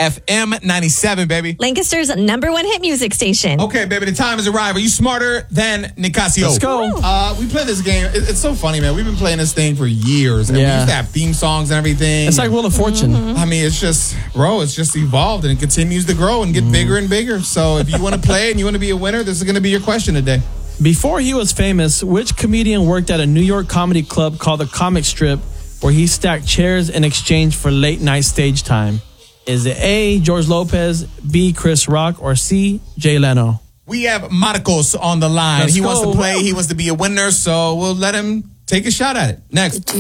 FM 97, baby. Lancaster's #1 hit music station. Okay, baby, the time has arrived. Are you smarter than Nicasio? Let's go. We play this game. It's so funny, man. We've been playing this thing for years. And we used to have theme songs and everything. It's like Wheel of Fortune. I mean, it's just evolved and it continues to grow and get bigger and bigger. So if you want to play and you want to be a winner, this is going to be your question today. Before he was famous, which comedian worked at a New York comedy club called the Comic Strip, where he stacked chairs in exchange for late night stage time? Is it A, George Lopez, B, Chris Rock, or C, Jay Leno? We have Marcos on the line. He wants to play. He wants to be a winner, so we'll let him take a shot at it. Next.